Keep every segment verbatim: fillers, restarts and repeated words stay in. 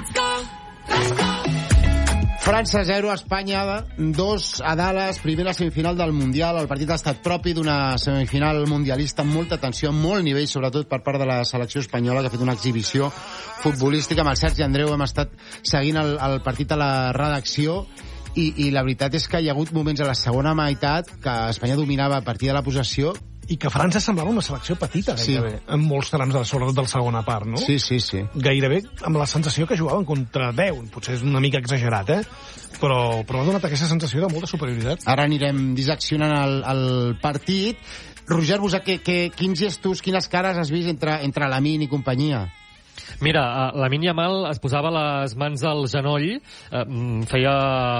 França zero, Espanya dos a Dallas, primera semifinal del Mundial. El partit ha estat propi d'una semifinal mundialista amb molta tensió, amb molt nivell, sobretot per part de la selecció espanyola, que ha fet una exhibició futbolística. Amb el Sergi Andreu hem estat seguint el, el partit a la redacció i, i la veritat és que hi ha hagut moments a la segona meitat que Espanya dominava a partir de la possessió i que França semblava una selecció petita, gairebé, sí. En molts trams, de, sobretot de la segona part, no? Sí, sí, sí. Gairebé amb la sensació que jugaven contra deu, potser és una mica exagerat, eh? Però, però m'ha donat aquesta sensació de molta superioritat. Ara anirem disseccionant el, el partit. Roger Busà, que, que, quins gestos, quines cares has vist entre, entre Lamine i companyia? Mira, Lamine Yamal es posava les mans al genoll, eh, feia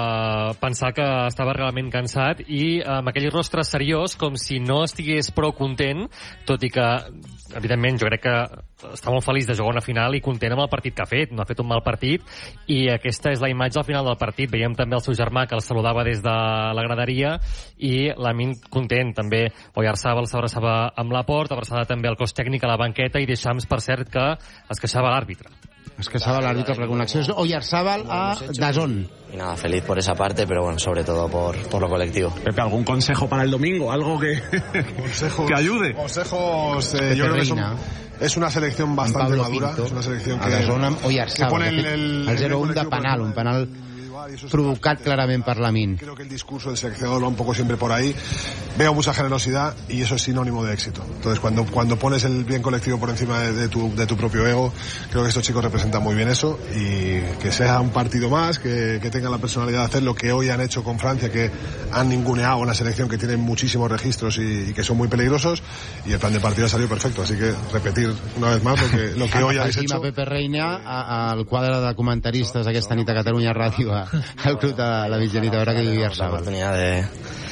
pensar que estava realment cansat i amb aquell rostre seriós, com si no estigués prou content, tot i que, evidentment, jo crec que està molt feliç de jugar una final i content amb el partit que ha fet. No ha fet un mal partit i aquesta és la imatge al final del partit. Veiem també el seu germà que el saludava des de la graderia i Lamine content també. Oyarzabal s'abraçava amb la Porta, abraçada també al cos tècnic a la banqueta i Deschamps, per cert, que es queixava l'àrbitre. Es queixava l'àrbitre per la connexió. Oyarzabal a Dazón. Y nada, feliz por esa parte, pero bueno, sobre todo por, por lo colectivo. Pepe, ¿algún consejo para el domingo? ¿Algo que, consejos, que ayude? Consejos, eh, yo creo que son, es una selección bastante madura. Pinto, es una selección que, que pone el, el, el zero uno de penal, un penal provocat clarament per Lamine. Creo que el discurso del seleccionador va un poco siempre por ahí. Veo mucha generosidad y eso es sinónimo de éxito. Entonces, cuando, cuando pones el bien colectivo por encima de, de, tu, de tu propio ego, creo que estos chicos representan muy bien eso y que sea un partido más, que, que tengan la personalidad de hacer lo que hoy han hecho con Francia, que han ninguneado una selección que tiene muchísimos registros y, y que son muy peligrosos, y el plan de partido ha salido perfecto. Así que repetir una vez más lo que, lo que hoy habéis hecho. Pepe Reina al quadre de comentaristes aquesta nit a Catalunya Ràdio al club de la mitjanit, ahora que vivía la oportunidad de,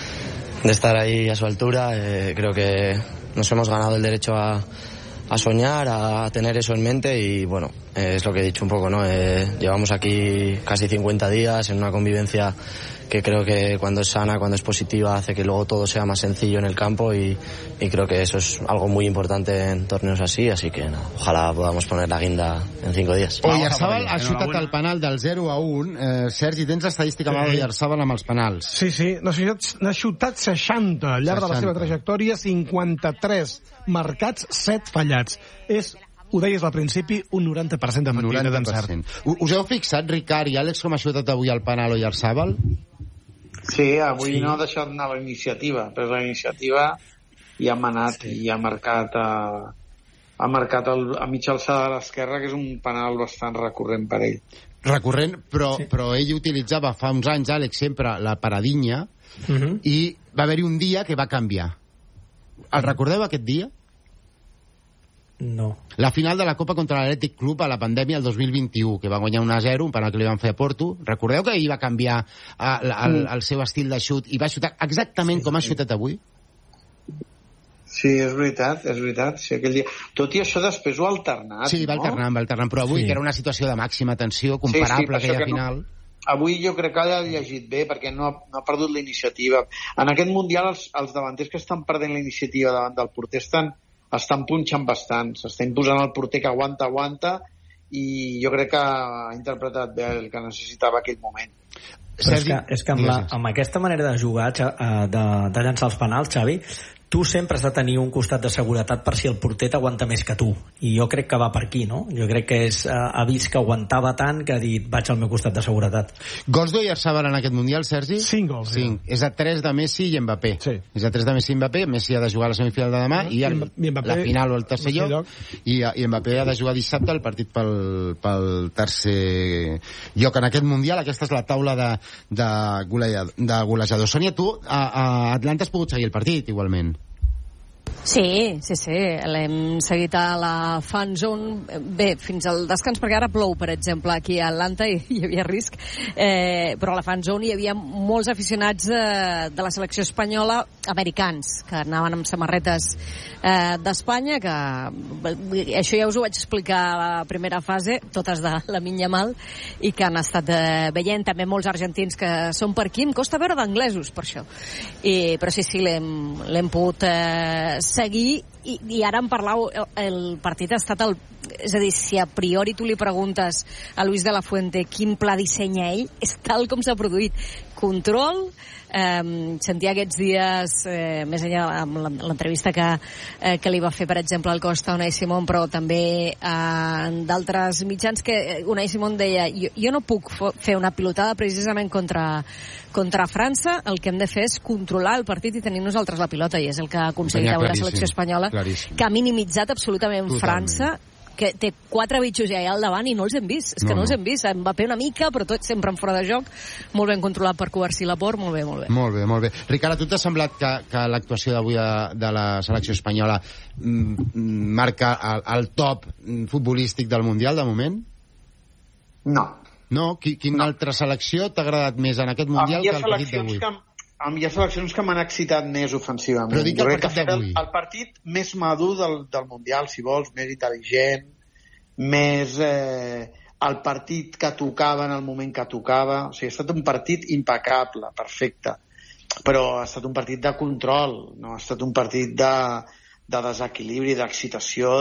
de estar ahí a su altura. Eh, creo que nos hemos ganado el derecho a, a soñar, a tener eso en mente y bueno, eh, es lo que he dicho un poco, ¿no? Eh, llevamos aquí casi cincuenta días en una convivencia que creo que cuando es sana, cuando es positiva, hace que luego todo sea más sencillo en el campo y, y creo que eso es algo muy importante en torneos así, así que no, ojalá podamos poner la guinda en cinco días. Oyarzabal ha xutat el penal del zero a un. Eh, Sergi, tens estadística amb Oyarzabal amb els penals? Sí, sí, n'ha xutat seixanta al llarg de la seva trajectòria, cinquanta-tres marcats, set fallats. És, ho deies al principi, un noranta per cent d'efectivitat d'encert. Us heu fixat, Ricard i Àlex, com ha xutat avui el penal Oyarzabal? Sí, avui sí. No ha deixat anar la iniciativa, però la iniciativa i ha manat sí. I ha marcat a, ha marcat el, a mitja alçada de l'esquerra, que és un penal bastant recurrent per ell. Recurrent, però, sí. Però ell utilitzava fa uns anys, Àlex, sempre la paradinya, uh-huh. I va haver-hi un dia que va canviar. El recordeu aquest dia? No. La final de la Copa contra l'Atlètic Club a la pandèmia el dos mil vint-i-u, que va guanyar un a zero, un penal que li van fer a Porto. Recordeu que ell va canviar el, el, el seu estil de xut i va xutar exactament sí, com ha xutat avui? Sí, és veritat, és veritat. Sí, aquell dia. Tot i això després ho ha alternat, sí, va alternant, no? va alternant, però avui, sí. Que era una situació de màxima tensió, comparable sí, sí, a aquella final... No... Avui jo crec que l'ha llegit bé perquè no ha, no ha perdut la iniciativa. En aquest Mundial els, els davanters que estan perdent la iniciativa davant del porter estan, estan punxant bastant, s'està imposant el porter que aguanta, aguanta, i jo crec que ha interpretat bé el que necessitava aquell moment. Però és que, és que amb, la, amb aquesta manera de jugar, de, de llançar els penals, Xavi, tu sempre has de tenir un costat de seguretat per si el porter t'aguanta més que tu, i jo crec que va per aquí, no? Jo crec que és, ha vist que aguantava tant que ha dit, vaig al meu costat de seguretat. Gols d'Oyarzabal en aquest Mundial, Sergi? Cinc gols. Cinc. Ja. És a tres de Messi i Mbappé. Sí. És a tres de Messi i Mbappé. Messi ha de jugar a la semifinal de demà, uh-huh. I, el, I Mbappé, la final o el tercer lloc, lloc. I, I Mbappé ha de jugar dissabte el partit pel, pel tercer lloc en aquest Mundial. Aquesta és la taula de, de, golejador, de golejador. Sònia, tu a, a Atlanta has pogut seguir el partit, igualment. Sí, sí, sí, l'hem seguit a la fan zone, bé, fins al descans, perquè ara plou, per exemple, aquí a Atlanta i hi havia risc, eh, però a la fan zone hi havia molts aficionats eh, de la selecció espanyola, americans, que anaven amb samarretes eh, d'Espanya, que això ja us ho vaig explicar a la primera fase, totes de Lamine Yamal, i que han estat eh, veient també molts argentins que són per aquí, em costa veure d'anglesos per això, I, però sí, sí, l'hem, l'hem pogut eh, seguir, i, i ara em parlau, el, el partit ha estat el... És a dir, si a priori tu li preguntes a Luis de la Fuente quin pla dissenya ell, és tal com s'ha produït. Control, eh, sentia aquests dies, eh, més enllà amb l'entrevista que, eh, que li va fer, per exemple, al Costa Unai Simón, però també eh, d'altres mitjans, que Unai Simón deia, jo, jo no puc fer una pilotada precisament contra, contra França, el que hem de fer és controlar el partit i tenir nosaltres la pilota, i és el que ha aconseguit avui la selecció espanyola, claríssim. Que ha minimitzat absolutament Totalment. França, que té quatre bitxos ja al davant i no els hem vist, és que no, no els hem vist, Mbappé una mica, però tot sempre en fora de joc, molt ben controlat per Covarsí Laporte, molt bé, molt bé. Molt bé, molt bé. Ricard, a tu t'ha semblat que, que l'actuació d'avui de, de la selecció espanyola mm, marca el, el top futbolístic del Mundial, de moment? No. No? Qui, quina no. altra selecció t'ha agradat més en aquest Mundial que el partit d'avui? Que, hi ha seleccions que m'han excitat més ofensivament. Però dic el partit d'avui. El, el partit més madur del, del Mundial, si vols, més intel·ligent, més eh, el partit que tocava en el moment que tocava. O sigui, ha estat un partit impecable, perfecte. Però ha estat un partit de control, no ha estat un partit de, de desequilibri, d'excitació,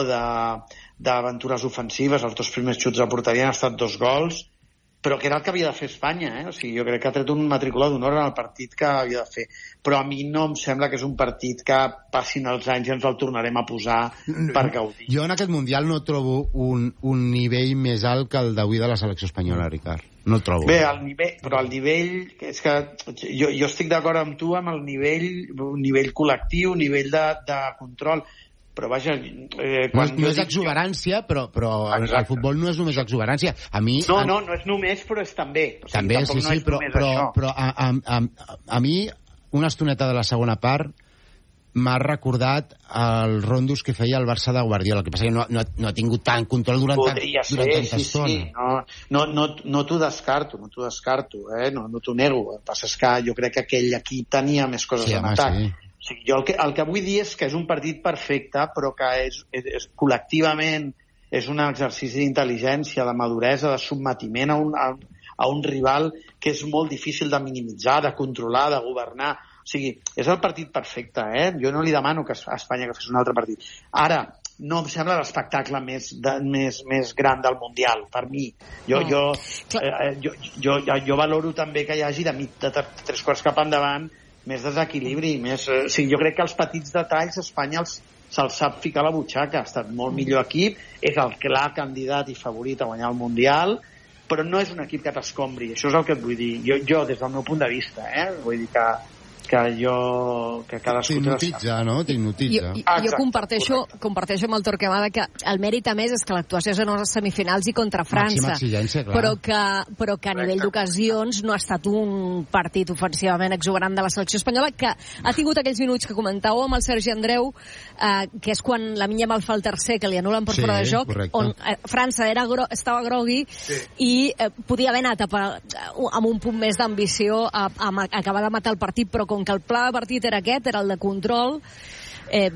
d'aventures ofensives. Els dos primers xuts a porteria han estat dos gols, però que era el que havia de fer Espanya, eh? O sigui, jo crec que ha tret un matrícula d'honor en el partit que havia de fer. Però a mi no em sembla que és un partit que passin els anys i ens el tornarem a posar per gaudir. Jo en aquest Mundial no trobo un, un nivell més alt que el d'avui de la selecció espanyola, Ricard. No el trobo. Bé, el nivell, però el nivell... És que jo, jo estic d'acord amb tu amb el nivell, un nivell col·lectiu, nivell de, de control... Però vaja... Eh, quan no és, no és exuberància, però, però el futbol no és només exuberància. A mi... No, no, no és només, però és també. O sigui, també, sí, sí, no però, però, però a, a, a, a mi una estoneta de la segona part m'ha recordat els rondos que feia el Barça de Guardiola. El que passa que no, no, no ha tingut tant control durant, tant, durant tanta sí, estona. Sí. No, no, no, no t'ho descarto, no t'ho descarto, eh? no, no t'ho nego. El que passa és que jo crec que aquell equip tenia més coses sí, en atac. Sí. O sigui, jo el que, el que vull dir és que és un partit perfecte, però que és, és, és col·lectivament és un exercici d'intel·ligència, de maduresa, de submetiment a un, a, a un rival que és molt difícil de minimitzar, de controlar, de governar. O sigui, és el partit perfecte, eh? Jo no li demano que a Espanya que fes un altre partit. Ara, no em sembla l'espectacle més, de, més, més gran del Mundial, per mi. Jo, jo, eh, jo, jo, jo, jo valoro també que hi hagi de, mig, de tres quarts cap endavant més desequilibri, més... Eh, o sigui, jo crec que els petits detalls Espanya els, se'ls sap ficar a la butxaca. Ha estat molt millor equip, és el clar candidat i favorit a guanyar el Mundial, però no és un equip que t'escombri. Això és el que et vull dir. Jo, jo des del meu punt de vista, eh? Vull dir que que jo... que cadascú... T'hipnotitza, no? T'hipnotitza. Jo, jo, jo comparteixo, comparteixo amb el Torquemada que el mèrit a més és que l'actuació és en les semifinals i contra França. Però que, però que a nivell d'ocasions no ha estat un partit ofensivament exuberant de la selecció espanyola, que ha tingut aquells minuts que comentàveu amb el Sergi Andreu, eh, que és quan la Minya mal fa el tercer, que li anulen per sí, fora de joc, correcte. On eh, França era gro estava grogui sí. i eh, podia haver anat a, a, amb un punt més d'ambició a, a, a acabar de matar el partit, però com que el pla de partit era aquest, era el de control, eh,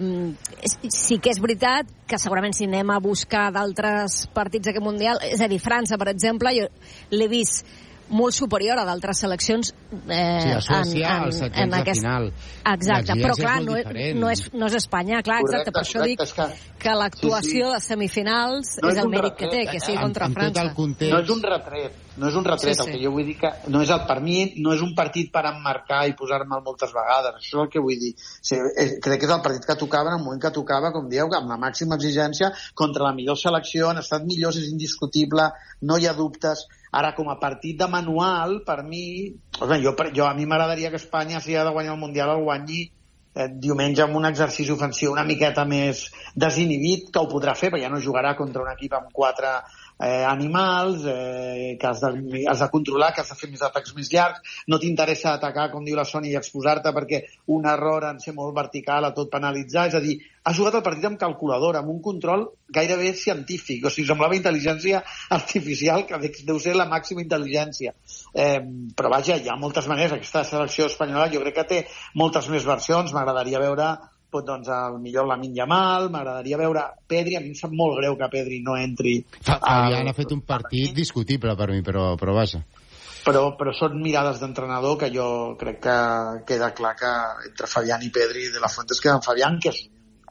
sí que és veritat que segurament si anem a buscar d'altres partits d'aquest Mundial, és a dir, França, per exemple, jo l'he vist molt superior a d'altres seleccions eh, sí, a Suècia, en, en, en aquest... final. Exacte, però clar, no, no, és, no és Espanya, clar, exacte, correcte, per això dic que, que l'actuació sí, sí. de semifinals no és, és el mèrit retret, que té, que sigui eh? contra en, França. No és un retret, no és un retret, sí, sí. El que jo vull dir que no és el, per mi no és un partit per emmarcar i posar-me'l moltes vegades, això és el que vull dir. O sigui, és, crec que és el partit que tocava en el moment que tocava, com dieu, amb la màxima exigència contra la millor selecció, han estat millors, és indiscutible, no hi ha dubtes. Ara, com a partit de manual, per mi, o sigui, jo, jo, a mi m'agradaria que Espanya, si ha de guanyar el Mundial, el guanyi eh, diumenge amb un exercici ofensiu una miqueta més desinhibit, que ho podrà fer, perquè ja no jugarà contra un equip amb quatre eh, animals, eh, que has de, has de controlar, que has de fer més atacs més llargs, no t'interessa atacar, com diu la Sònia, i exposar-te perquè un error en ser molt vertical a tot penalitzar, és a dir, ha jugat el partit amb calculadora, amb un control gairebé científic, o sigui, semblava intel·ligència artificial, que deu ser la màxima intel·ligència. Eh, però vaja, hi ha moltes maneres, aquesta selecció espanyola jo crec que té moltes més versions, m'agradaria veure pues, doncs, el millor Lamine Yamal, m'agradaria veure Pedri, a mi em sap molt greu que Pedri no entri. Fabián ha fet un partit discutible per mi, però, però vaja. Però, però són mirades d'entrenador que jo crec que queda clar que entre Fabián i Pedri de la Fuente es queda en Fabián, que és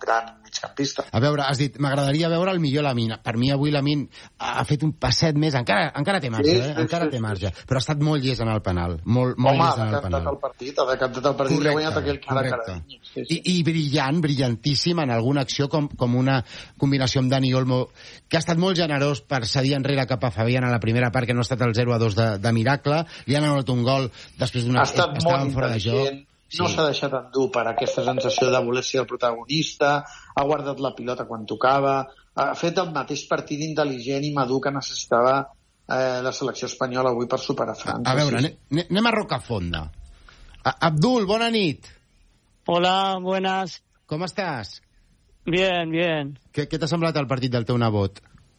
gran migcampista. A veure, has dit, m'agradaria veure el millor Lamine. Per mi avui Lamine ha fet un passet més, encara, encara té marge, sí, eh? Sí, encara sí, té marge, sí. Però ha estat molt llest en el penal, molt, molt Home, llest en el penal. Home, ha decantat el partit, ha decantat el partit, correcte, i ha guanyat aquell cara a cara. Sí, sí. I, I brillant, brillantíssim en alguna acció, com, com una combinació amb Dani Olmo, que ha estat molt generós per cedir enrere cap a Fabián a la primera part, que no ha estat el zero a dos de, de miracle, li han anat un gol després d'una... Ha estat molt intel·ligent, no s'ha deixat endur per aquesta sensació de voler ser el protagonista, ha guardat la pilota quan tocava, ha fet el mateix partit intel·ligent i madur que necessitava eh, la selecció espanyola avui per superar França. A veure, sí. Anem a Rocafonda. A Abdul, bona nit. Hola, buenas. Com estàs? Bien, bien. Què, què t'ha semblat el partit del teu nebot?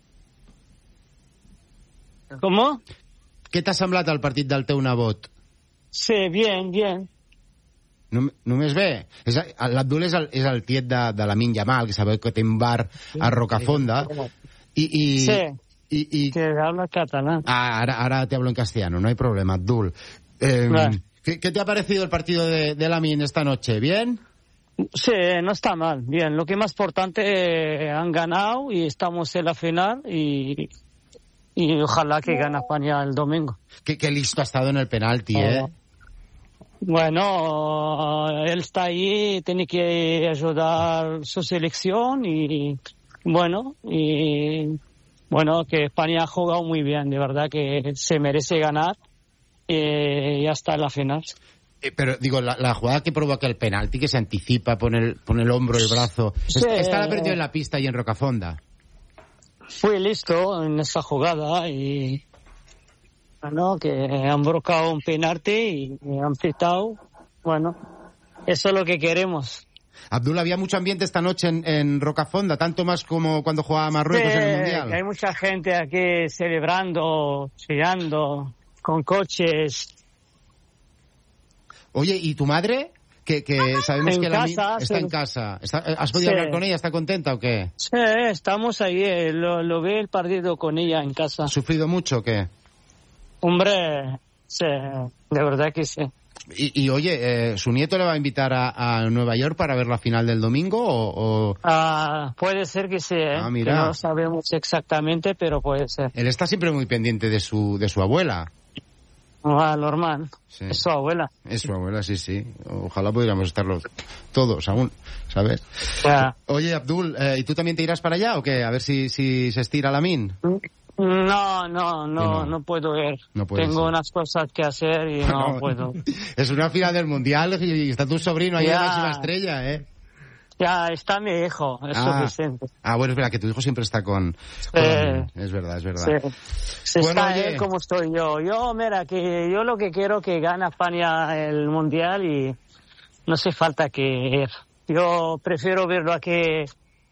¿Cómo? Què t'ha semblat el partit del teu nebot? Sí, bien, bien. No, només bé. L'Abdul és el, és el tiet de, de Lamine Yamal, que sabeu que té un bar a Rocafonda. I, i, sí, y, y... que habla catalán. Ah, ahora, ahora te hablo en castellano, no hay problema, Abdul. Eh, claro. ¿qué, ¿Qué te ha parecido el partido de, de Lamine esta noche? ¿Bien? Sí, no está mal, bien. Lo que más importante, eh, han ganado y estamos en la final y, y ojalá que gane España el domingo. Qué, qué listo ha estado en el penalti, ¿eh? Oh. Bueno, él está ahí, tiene que ayudar su selección y bueno, y bueno, que España ha jugado muy bien, de verdad que se merece ganar eh, y hasta la final. Eh, pero digo, la, la jugada que provoca el penalti, que se anticipa, pone el, pone el hombro, el brazo, sí, está la perdió en la pista y en Rocafonda. Fui listo en esa jugada y... Bueno, que han brocado un penalti y han pitado. Bueno, eso es lo que queremos. Abdul, había mucho ambiente esta noche en, en Rocafonda, tanto más como cuando jugaba Marruecos sí, en el Mundial. Que hay mucha gente aquí celebrando, chillando, con coches. Oye, ¿y tu madre? Que, que sabemos en que casa, la está sí. en casa. ¿Está, ¿Has podido sí. hablar con ella? ¿Está contenta o qué? Sí, estamos ahí, lo, lo ve el partido con ella en casa. ¿Ha sufrido mucho o qué? Hombre, sí, de verdad que sí. Y, y oye, eh, ¿su nieto le va a invitar a, a Nueva York para ver la final del domingo o...? o... Ah, puede ser que sí, ¿eh? Ah, mira. Que no sabemos exactamente, pero puede ser. Él está siempre muy pendiente de su, de su abuela. Ah, normal. Sí. Es su abuela. Es su abuela, sí, sí. Ojalá pudiéramos estarlo todos aún, ¿sabes? Ya. Oye, Abdul, eh, ¿y tú también te irás para allá o qué? A ver si, si se estira Lamine. No, no, no, no, no puedo ir. No Tengo ser. unas cosas que hacer y no, no puedo. Es una final del Mundial y está tu sobrino ahí en la máxima estrella, ¿eh? Ya, está mi hijo, es ah, suficiente. Ah, bueno, espera, que tu hijo siempre está con... con eh, es verdad, es verdad. Sí. Se bueno, está oye... él como estoy yo. Yo, mira, que yo lo que quiero es que gane España el Mundial y no hace falta que ir. Yo prefiero verlo aquí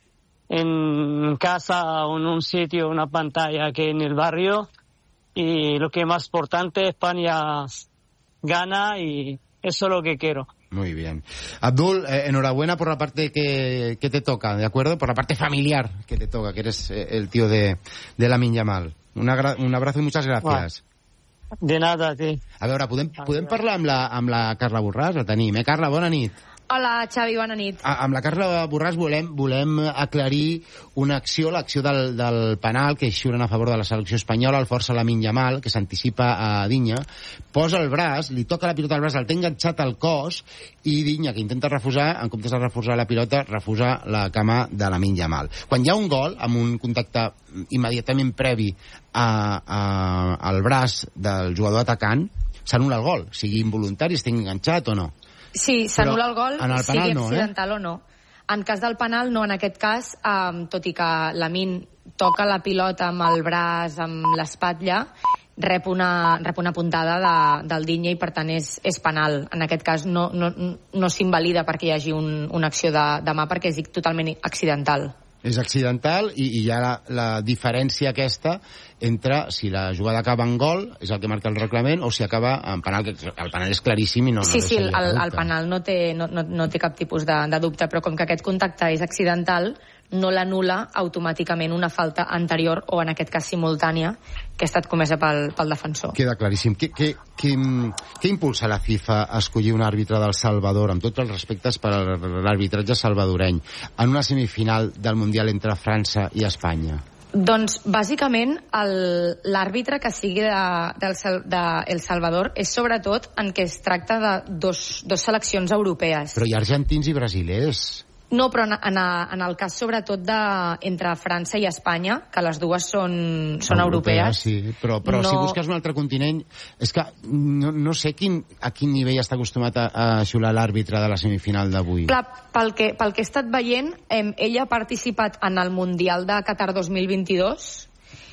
en casa o en un sitio, una pantalla, que en el barrio. Y lo que es más importante, España gana y eso es lo que quiero. Muy bien. Abdul, eh, enhorabuena por la parte que, que te toca, ¿de acuerdo? Por la parte familiar que te toca, que eres eh, el tío de, de Lamine Yamal. Una gra- un abrazo y muchas gracias. De nada, sí. A veure, podem, podem parlar amb la, amb la Carla Borràs? La tenim, eh? Carla, bona nit. Hola, Xavi, bona nit. A, amb la Carla Borràs volem, volem aclarir una acció, l'acció del, del penal que xiuren a favor de la selecció espanyola, el força Lamine Yamal, que s'anticipa a Dinya, posa el braç, li toca la pilota al braç, el té enganxat al cos, i Dinya, que intenta refusar, en comptes de refusar la pilota, refusa la cama de Lamine Yamal. Quan hi ha un gol, amb un contacte immediatament previ a, a, al braç del jugador atacant, s'anul·la el gol, sigui involuntari, estigui enganxat o no. Sí, s'anul·la el gol, el sigui no, accidental eh? o no. En cas del penal, no, en aquest cas, um, tot i que Lamine toca la pilota amb el braç, amb l'espatlla, rep una, rep una puntada de, del Dinya i, per tant, és, és penal. En aquest cas no, no, no s'invalida perquè hi hagi un, una acció de, de mà, perquè és totalment accidental. És accidental i, i hi ha la, la diferència aquesta entre si la jugada acaba en gol, és el que marca el reglament, o si acaba en penal, que el penal és claríssim i no... Sí, no sí, el, el penal no té, no, no, no té cap tipus de, de dubte, però com que aquest contacte és accidental, no l'anul·la automàticament una falta anterior o, en aquest cas, simultània, que ha estat comesa pel, pel defensor. Queda claríssim. Què, què, què, què impulsa la FIFA a escollir un àrbitre del Salvador, amb tots els respectes per a l'arbitratge salvadoreny, en una semifinal del Mundial entre França i Espanya? Doncs, bàsicament, l'àrbitre que sigui de, de, de El Salvador és sobretot en què es tracta de dos, dos seleccions europees. Però hi ha argentins i brasilers. No, però en, en, en el cas sobretot de, entre França i Espanya, que les dues són, són europees. Sí, però, però no... si busques un altre continent, és que no, no sé quin, a quin nivell està acostumat a, a xiular l'àrbitre de la semifinal d'avui. Clar, pel que, pel que he estat veient, eh, ell ha participat en el Mundial de Qatar dos mil vint-i-dos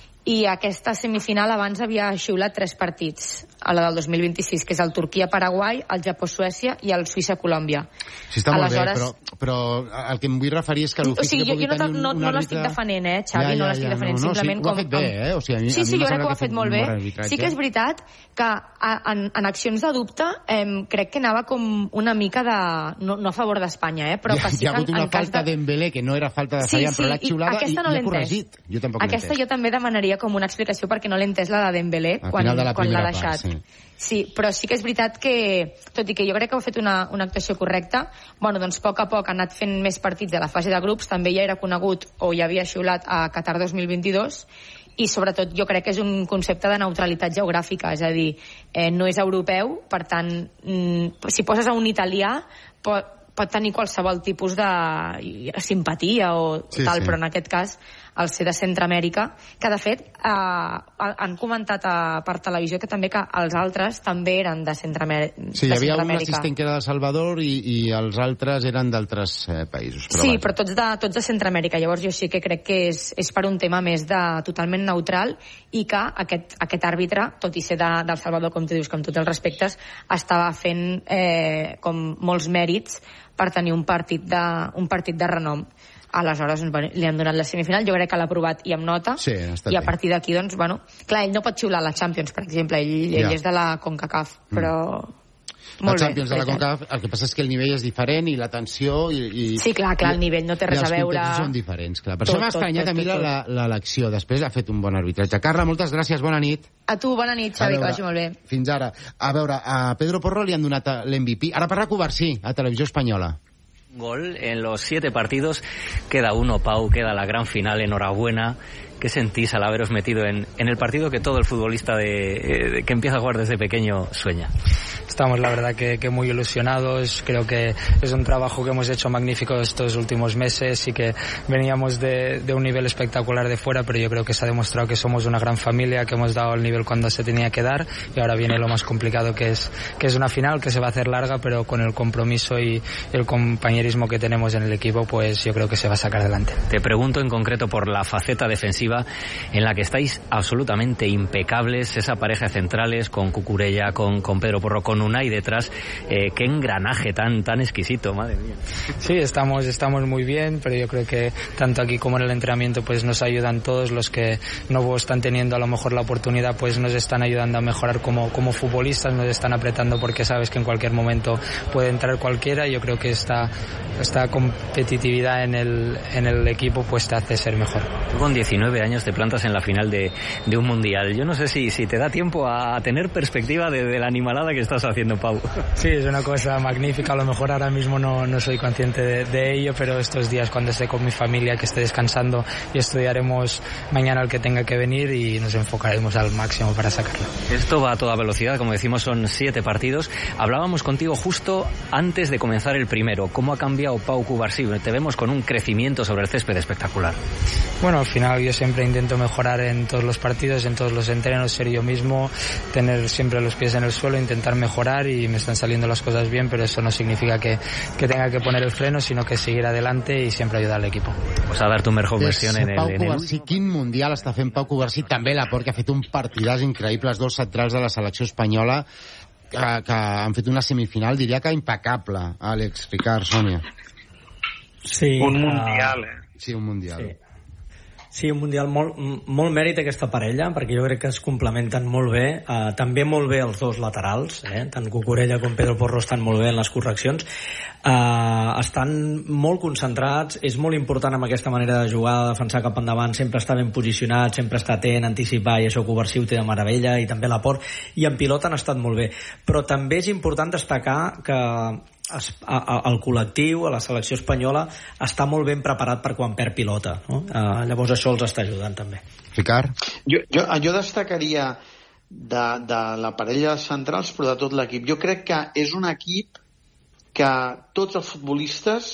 i aquesta semifinal abans havia xiulat tres partits, a la del dos mil vint-i-sis, que és el Turquia-Paraguai, el Japó-Suècia i el Suïssa-Colòmbia. Sí, està Aleshores... molt bé, però, però el que em vull referir és que l'ofici o sigui, que pugui jo, jo tenir no, un, un no àrbitre... l'estic defendent, eh, Xavi, ja, ja, no l'estic ja, defendent, no, no, simplement sí, com... ho ha fet bé, eh? O sigui, a mi, sí, a mi sí, jo crec que ho ha fet fet molt bé. Sí que és veritat que en, en accions de dubte eh, crec que anava com una mica de... No, no a favor d'Espanya, eh, però ja, que sí hi ha hagut que en, una en falta de Dembélé, que no era falta de fallar, sí, sí, però l'ha xiulada i, no i ha corregit. Jo tampoc l'he entès. Aquesta jo també demanaria com una explicació perquè no l'he entès la de Dembélé quan, de quan l'ha deixat. Part, sí. Sí, però sí que és veritat que, tot i que jo crec que ha fet una, una actuació correcta, bueno, doncs a poc a poc ha anat fent més partits a la fase de grups, també ja era conegut o ja havia xiulat a Qatar dos mil vint-i-dos, i sobretot jo crec que és un concepte de neutralitat geogràfica, és a dir, eh, no és europeu, per tant, mm, si poses a un italià, pot, pot tenir qualsevol tipus de simpatia o sí, tal, sí. Però en aquest cas al ser de Centroamèrica, que de fet eh, han comentat a, per televisió que també que els altres també eren de Centroamèrica. Sí, hi havia un assistent que era de Salvador i, i els altres eren d'altres eh, països. Però sí, vaja. Però tots de, tots de Centroamèrica. Llavors jo sí que crec que és, és per un tema més de totalment neutral i que aquest, aquest àrbitre, tot i ser de, del Salvador, com tu dius, com tots els respectes, estava fent eh, com molts mèrits per tenir un partit de, un partit de renom. Aleshores bueno, li han donat la semifinal, jo crec que l'ha aprovat i amb nota, sí, i a partir d'aquí doncs, bueno, clar, ell no pot xiular la Champions, per exemple, ell, ell ja. és de la CONCACAF, però mm. molt la Champions bé, de la CONCACAF, el que passa és que el nivell és diferent i la tensió i, i, sí, clar, clar, el nivell no té res a veure, i els contextos són diferents, clar. Per tot, això m'ha estranyat a mi l'elecció, després ha fet un bon arbitratge. Carla, moltes gràcies, bona nit. A tu, bona nit, Xavi, que vagi molt bé. Fins ara. A veure, a Pedro Porro li han donat l'M V P, ara parla Covarsí, a Televisió Espanyola. Gol en los siete partidos, queda uno, Pau, queda la gran final, enhorabuena. ¿Qué sentís al haberos metido en, en el partido que todo el futbolista de, de, que empieza a jugar desde pequeño sueña? Estamos, la verdad, que, que muy ilusionados. Creo que es un trabajo que hemos hecho magnífico estos últimos meses y que veníamos de, de un nivel espectacular de fuera, pero yo creo que se ha demostrado que somos una gran familia, que hemos dado el nivel cuando se tenía que dar, y ahora viene lo más complicado, que es, que es una final que se va a hacer larga, pero con el compromiso y el compañerismo que tenemos en el equipo, pues yo creo que se va a sacar adelante. Te pregunto en concreto por la faceta defensiva en la que estáis absolutamente impecables, esa pareja de centrales con Cucurella, con, con Pedro Porro, con Unai detrás, eh, qué engranaje tan tan exquisito, madre mía. Sí, estamos estamos muy bien, pero yo creo que tanto aquí como en el entrenamiento pues nos ayudan todos, los que no están teniendo a lo mejor la oportunidad pues nos están ayudando a mejorar como, como futbolistas, nos están apretando porque sabes que en cualquier momento puede entrar cualquiera, y yo creo que esta, esta competitividad en el, en el equipo pues te hace ser mejor. Tú con diecinueve años te plantas en la final de, de un mundial. Yo no sé si, si te da tiempo a tener perspectiva de, de la animalada que estás haciendo, Pau. Sí, es una cosa magnífica. A lo mejor ahora mismo no, no soy consciente de, de ello, pero estos días cuando esté con mi familia, que esté descansando, y estudiaremos mañana el que tenga que venir y nos enfocaremos al máximo para sacarlo. Esto va a toda velocidad, como decimos, son siete partidos. Hablábamos contigo justo antes de comenzar el primero. ¿Cómo ha cambiado Pau Cubarsí? Te vemos con un crecimiento sobre el césped espectacular. Bueno, al final yo siempre intento mejorar en todos los partidos, en todos los entrenos, ser yo mismo, tener siempre los pies en el suelo, intentar mejorar, y me están saliendo las cosas bien, pero eso no significa que, que tenga que poner el freno, sino que seguir adelante y siempre ayudar al equipo. Pues a dar tu mejor versión en el... Pau Cubarsí, quin mundial està fent Pau Cubarsí, també Laporte, que ha fet un partidàs increïble, els dos centrals de la selecció espanyola, que, que han fet una semifinal, diria que impecable, Àlex, Ricard, Sònia. Sí, un mundial, eh? Sí, un mundial. Sí. Sí, un mundial molt, molt mèrit aquesta parella, perquè jo crec que es complementen molt bé, eh, també molt bé els dos laterals, eh? Tant Cucurella com Pedro Porro estan molt bé en les correccions, eh, estan molt concentrats, és molt important amb aquesta manera de jugar, de defensar cap endavant, sempre està ben posicionat, sempre està atent, anticipar, i això Covarsí ho té de meravella, i també l'Aport, i en pilota han estat molt bé, però també és important destacar que Es, a, a, el col·lectiu, a la selecció espanyola, està molt ben preparat per quan perd pilota, no? Uh, llavors això els està ajudant també. Ricard? Jo, jo, jo destacaria de, de la parella de centrals, però de tot l'equip. Jo crec que és un equip que tots els futbolistes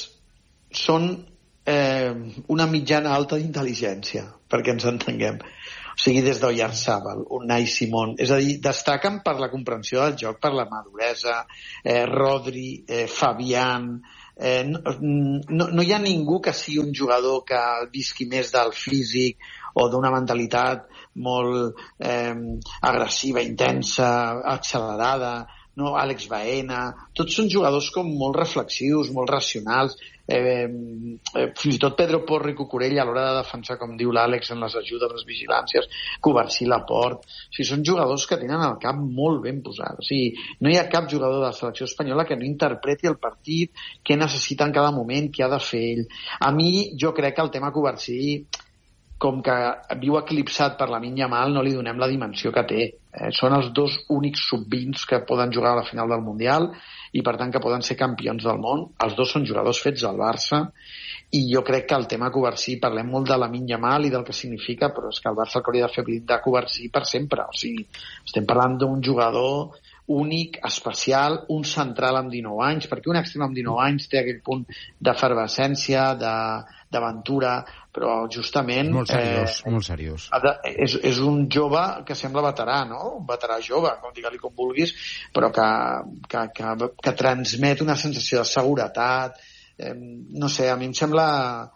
són eh, una mitjana alta d'intel·ligència, perquè ens entenguem. O sigui, des d'Oyarzabal, Unai Simón, és a dir, destaquen per la comprensió del joc, per la maduresa, eh, Rodri, eh, Fabián, eh, no, no, no hi ha ningú que sigui un jugador que visqui més del físic o d'una mentalitat molt eh, agressiva, intensa, accelerada, no? Àlex Baena, tots són jugadors com molt reflexius, molt racionals, eh, eh, fins i tot Pedro Porro i Cucurella a l'hora de defensar, com diu l'Àlex, en les ajudes, les vigilàncies, Covarsí, Laport, o sigui, són jugadors que tenen el cap molt ben posat, o sigui, no hi ha cap jugador de la selecció espanyola que no interpreti el partit, què necessita en cada moment, què ha de fer ell. A mi, jo crec que el tema Covarsí, com que viu eclipsat per Lamine Yamal, no li donem la dimensió que té. Eh, són els dos únics sub vint que poden jugar a la final del Mundial i, per tant, que poden ser campions del món. Els dos són jugadors fets al Barça i jo crec que el tema Covarsí, parlem molt de Lamine Yamal i del que significa, però és que el Barça el que hauria de fer blindar Covarsí per sempre. O sigui, estem parlant d'un jugador únic, especial, un central amb dinou anys, perquè un extrem amb dinou anys té aquell punt d'efervescència, d'aventura, però justament... Molt seriós, eh, molt seriós. De, és, és un jove que sembla veterà, no? Un veterà jove, com digue-li com vulguis, però que, que, que, que transmet una sensació de seguretat, eh, no sé, a mi em sembla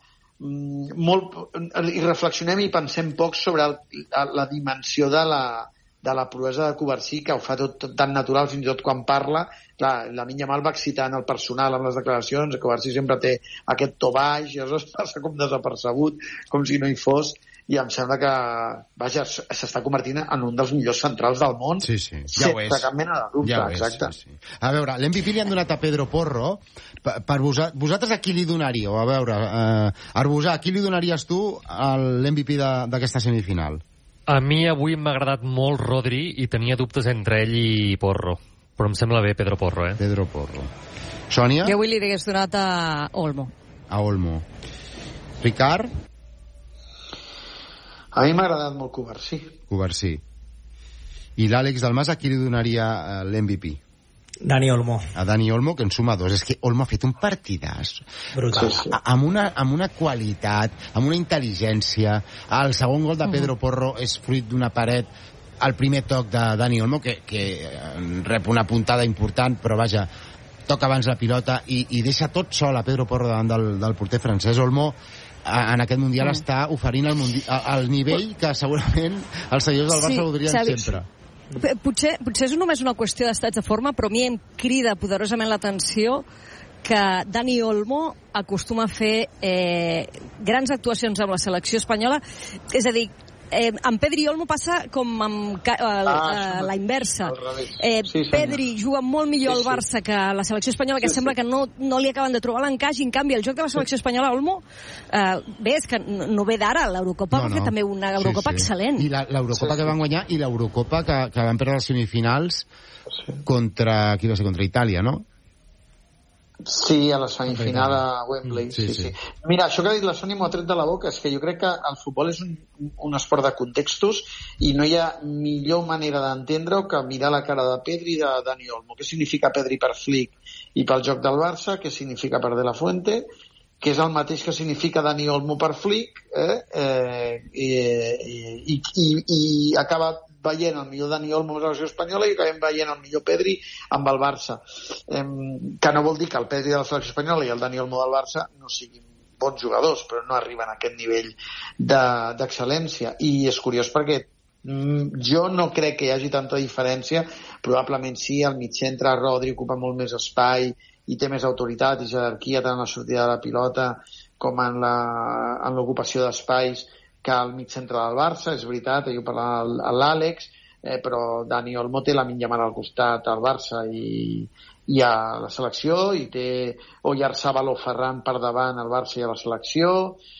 molt... I reflexionem i pensem poc sobre el, la dimensió de la de la proesa de Covarsí, que ho fa tot, tot tan natural, fins i tot quan parla. Clar, Lamine Yamal va excitant el personal amb les declaracions, Covarsí sempre té aquest to baix, i es passa com desapercebut, com si no hi fos, i em sembla que, vaja, s'està convertint en un dels millors centrals del món, sí, sí. Ja ho és. Sense cap mena de dubte, ja exacte. És, sí, sí. A veure, l'M V P li han donat a Pedro Porro, per, per vosa, vosaltres a qui li donaríeu? A veure, eh, Arbusà, a qui li donaries tu l'M V P d'aquesta semifinal? A mi avui m'ha agradat molt Rodri i tenia dubtes entre ell i Porro. Però em sembla bé Pedro Porro, eh? Pedro Porro. Sònia? Jo avui li hagués donat a Olmo. A Olmo. Ricard? A mi m'ha agradat molt Covarsí. Covarsí. I l'Àlex Dalmas a qui li donaria l'M V P? Dani Olmo. A Dani Olmo, que en suma dos. És que Olmo ha fet un partidàs. Brutal. Sí, sí. Amb, una, amb una qualitat, amb una intel·ligència. El segon gol de Pedro Porro és fruit d'una paret al primer toc de Dani Olmo, que, que rep una puntada important, però vaja, toca abans la pilota i, i deixa tot sol a Pedro Porro davant del, del porter francès. Olmo en aquest Mundial mm. està oferint el, mundi el nivell que segurament els seguidors del Barça sí, voldrien Xavi, sempre. Potser, potser és només una qüestió d'estats de forma, però a mi em crida poderosament l'atenció que Dani Olmo acostuma a fer eh, grans actuacions amb la selecció espanyola. És a dir, eh, amb Pedri i Olmo passa com amb eh, ah, la inversa. Eh, sí, Pedri juga molt millor sí, al Barça que a la selecció espanyola, que sí, sembla sí. que no, no li acaben de trobar l'encaix, i en canvi el joc de la selecció espanyola, Olmo, eh, bé, és que no ve d'ara, l'Eurocopa no, no. va fer també una Eurocopa sí, sí. excel·lent. I l'Eurocopa sí, que van guanyar, i l'Eurocopa que, que van perdre les semifinals sí. contra, qui va ser, contra Itàlia, no? Sí, a la semifinal a Wembley, sí, sí, sí. sí. Mira, això que ha dit la Sònia m'ho ha tret de la boca, és que jo crec que el futbol és un, un esport de contextos i no hi ha millor manera d'entendre-ho que mirar la cara de Pedri i de Dani Olmo. Què significa Pedri per Flick i pel joc del Barça, què significa per De La Fuente, que és el mateix que significa Dani Olmo per Flick, eh? Eh, i, i, i, i acaba veient el millor Dani Olmo amb la selecció espanyola i acabem veient el millor Pedri amb el Barça. Eh, que no vol dir que el Pedri de la selecció espanyola i el Dani Olmo del Barça no siguin bons jugadors, però no arriben a aquest nivell d'excel·lència. I és curiós perquè mm, jo no crec que hi hagi tanta diferència, probablement sí, el mitjantre Rodri ocupa molt més espai i té més autoritat i jerarquia tant en la sortida de la pilota com en l'ocupació d'espais que al mig centre del Barça, és veritat, jo parlava l'Àlex, eh, però Dani Olmo té la Lamine Yamal al costat al Barça i, i a la selecció, i té Oyarzabal o Ferran per davant al Barça i a la selecció,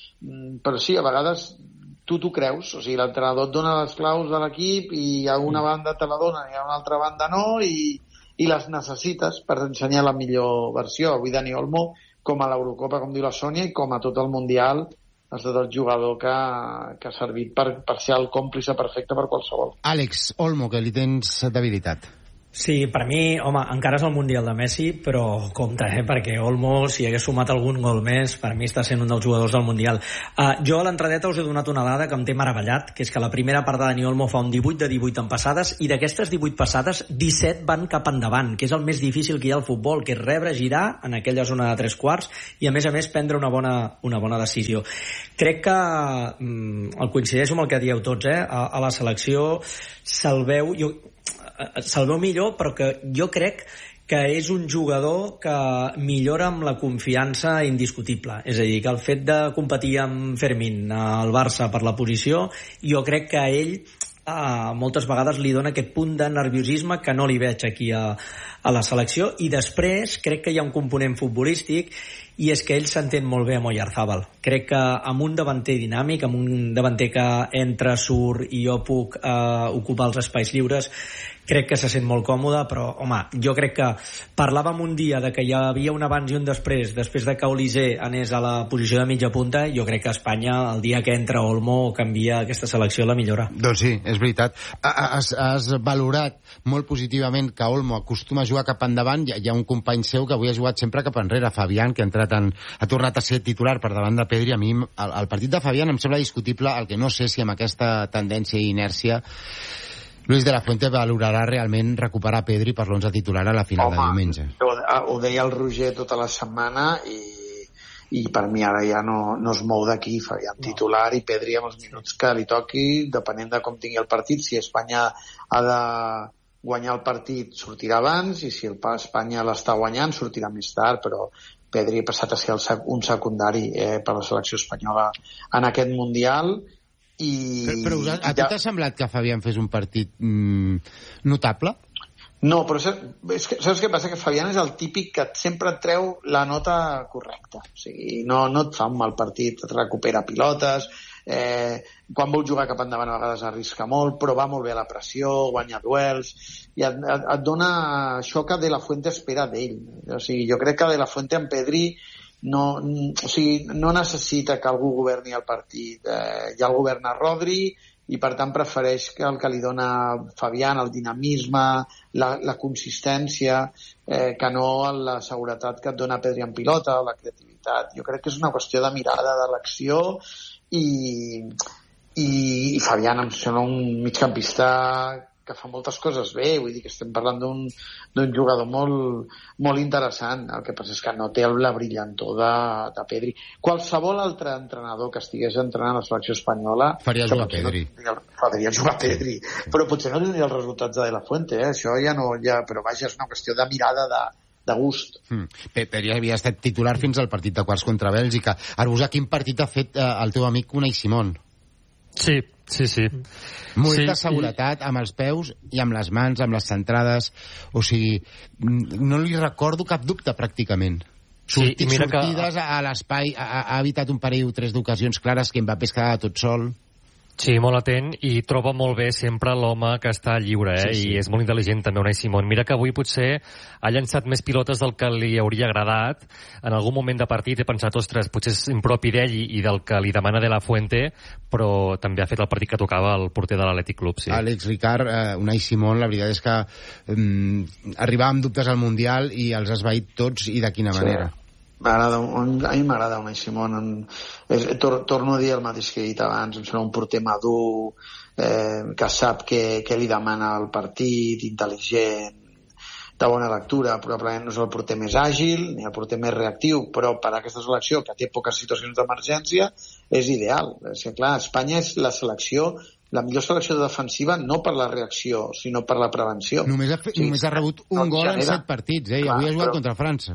mm, però sí, a vegades tu t'ho creus, o sigui, l'entrenador et dona les claus de l'equip i a una banda te la dona i a una altra banda no, i, i les necessites per ensenyar la millor versió. Avui Dani Olmo, com a l'Eurocopa, com diu la Sònia, i com a tot el Mundial, ha estat el jugador que, que ha servit per, per ser el còmplice perfecte per qualsevol. Àlex, Olmo, que li tens debilitat. Sí, per mi, home, encara és el Mundial de Messi, però compte, eh, perquè Olmo, si hagués sumat algun gol més, per mi està sent un dels jugadors del Mundial. Uh, jo a l'entradeta us he donat una dada que em té meravellat, que és que la primera part de Dani Olmo fa un divuit de divuit en passades, i d'aquestes divuit passades, disset van cap endavant, que és el més difícil que hi ha al futbol, que és rebre, girar en aquella zona de tres quarts, i a més a més prendre una bona, una bona decisió. Crec que mm, el coincideixo amb el que dieu tots, eh? A, a la selecció se'l veu... Jo, se'l veu millor, però que jo crec que és un jugador que millora amb la confiança indiscutible. És a dir, que el fet de competir amb Fermín al Barça per la posició, jo crec que a ell eh, moltes vegades li dona aquest punt de nerviosisme que no li veig aquí a, a la selecció, i després crec que hi ha un component futbolístic, i és que ell s'entén molt bé amb Oyarzabal. Crec que amb un davanter dinàmic, amb un davanter que entra, surt i jo puc eh, ocupar els espais lliures, crec que se sent molt còmode, però, home, jo crec que parlàvem un dia de que hi havia un abans i un després, després de que Olise anés a la posició de mitja punta, jo crec que Espanya, el dia que entra Olmo, canvia aquesta selecció, la millora. Doncs sí, és veritat. Has, has valorat molt positivament que Olmo acostuma a jugar cap endavant. Hi ha un company seu que avui ha jugat sempre cap enrere, Fabián, que ha entrat en, ha tornat a ser titular per davant de Pedri. A mi el, el partit de Fabián em sembla discutible, el que no sé si amb aquesta tendència i inèrcia Luis de la Fuente valorarà realment recuperar Pedri per l'onze titular a la final Home, de diumenge. Ho, ho deia el Roger tota la setmana i, i per mi ara ja no, no es mou d'aquí, Fabián titular i Pedri amb els minuts que li toqui, depenent de com tingui el partit. Si Espanya ha de guanyar el partit sortirà abans, i si el Espanya l'està guanyant sortirà més tard, però Pedri ha passat a ser el sec, un secundari eh, per la selecció espanyola en aquest Mundial. I, però, però a, a tu t'ha semblat que Fabián fes un partit mm, notable? No, però és que, saps què passa? Que Fabián és el típic que sempre et treu la nota correcta. O sigui, no, no et fa un mal partit, et recupera pilotes, eh, quan vol jugar cap endavant a vegades arrisca molt, però va molt bé a la pressió, guanya duels, i et, et, et dona això que De La Fuente espera d'ell. O sigui, jo crec que De La Fuente en Pedri no, o sigui, no necessita que algú governi el partit. Eh, ja el governa Rodri, i per tant prefereix que el que li dona Fabián, el dinamisme, la, la consistència, eh, que no la seguretat que et dona Pedri en pilota, o la creativitat. Jo crec que és una qüestió de mirada de l'acció, i, i, i Fabián em sembla un migcampista que fa moltes coses bé. Vull dir que estem parlant d'un, d'un jugador molt, molt interessant. El que passa és que no té la brillantor de, de Pedri. Qualsevol altre entrenador que estigués entrenant la selecció espanyola faria jugar Pedri. No, faria jugar Pedri, però potser no tindria els resultats de De La Fuente, eh? Això ja no, ja, però vaja, és una qüestió de mirada, de, de gust. Mm. Pedri havia estat titular fins al partit de quarts contra Bèlgica. Arbusa, quin partit ha fet eh, el teu amic Unai Simón? Sí, sí, sí. Molta sí, seguretat amb els peus i amb les mans, amb les centrades. O sigui, no li recordo cap dubte, pràcticament. Sortit, sí, mira sortides que... a l'espai, ha, ha evitat un parell o tres d'ocasions clares que Mbappé es quedava tot sol. Sí, molt atent, i troba molt bé sempre l'home que està lliure, eh? Sí, sí. I és molt intel·ligent també Unai Simón. Mira que avui potser ha llançat més pilotes del que li hauria agradat. En algun moment de partit he pensat, ostres, potser és impropi d'ell i, i del que li demana De La Fuente, però també ha fet el partit que tocava el porter de l'Atlètic Club, sí. Àlex, Ricard, eh, Unai Simón, la veritat és que eh, arribava amb dubtes al Mundial i els ha esvaït tots, i de quina sí. manera. M'agrada, a mi m'agrada Unai Simón. En, és, tor, torno a dir el mateix que he dit abans. Em sembla un porter madur, eh, que sap què, què li demana el partit, intel·ligent, de bona lectura. Probablement no és el porter més àgil ni el porter més reactiu, però per a aquesta selecció, que té poques situacions d'emergència, és ideal. És que, clar, Espanya és la selecció, la millor selecció defensiva, no per la reacció, sinó per la prevenció. Només ha, fe, sí, només ha rebut un no gol genera. En set partits, eh? I clar, avui ha jugat però... contra França.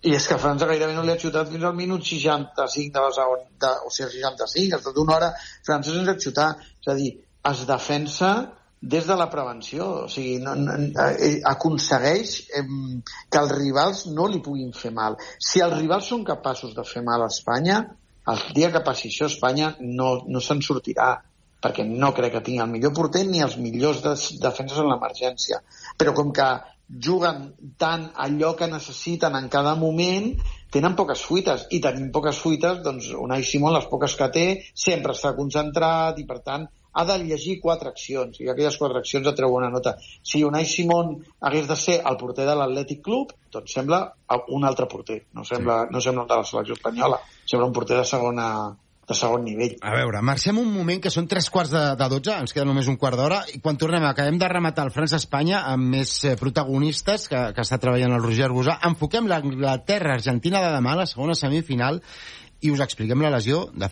I és que França gairebé no li ha xutat fins al minut seixanta-cinc de la segona, o sigui, seixanta-cinc, ha estat una hora França sense xutar. És a dir, es defensa des de la prevenció, o sigui, no, no, aconsegueix eh, que els rivals no li puguin fer mal. Si els rivals són capaços de fer mal a Espanya, el dia que passi això, Espanya no, no se'n sortirà, perquè no crec que tingui el millor porter ni els millors de, defenses en l'emergència. Però com que juguen tant allò que necessiten en cada moment, tenen poques fuites, i tenim poques fuites, doncs Unai Simón, les poques que té, sempre està concentrat i per tant ha de llegir quatre accions, i aquelles quatre accions et treu una nota. Si Unai Simón hagués de ser el porter de l'Atlètic Club, doncs sembla un altre porter, no sembla, no sembla un de la selecció espanyola, sembla un porter de segona de segon nivell. A veure, marxem un moment, que són tres quarts de, de dotze, ens queda només un quart d'hora, i quan tornem acabem de rematar el França-Espanya amb més eh, protagonistes que, que està treballant el Roger Arbusà. Enfoquem l'Anglaterra-Argentina de demà, la segona semifinal, i us expliquem la lesió de